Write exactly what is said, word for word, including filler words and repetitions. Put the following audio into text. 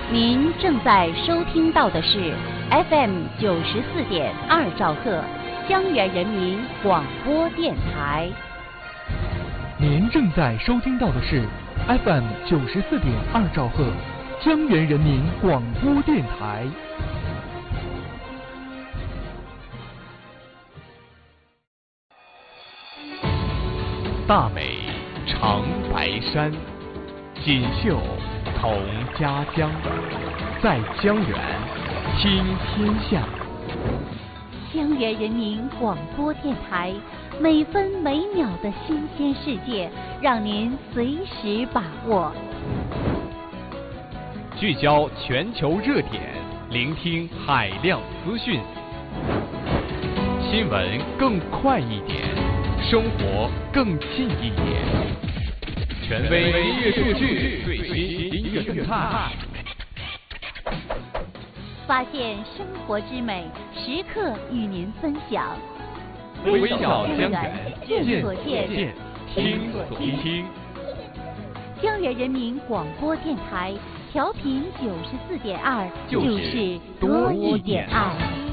您正在收听到的是 F M 九十四点二兆赫江源人民广播电台。 您正在收听到的是 F M 九十四点二兆赫江源人民广播电台。 大美长白山，锦绣同家乡，在江源听天下。 江源人民广播电台，每分每秒的新鲜世界，让您随时把握。 聚焦全球热点，聆听海量资讯，新闻更快一点，生活更近一点。权威音乐数据，最新音乐动态， 发现生活之美，时刻与您分享。 微笑江源， 见所见， 听所听。 江源人民广播电台，调频九十四点二，就是多一点爱。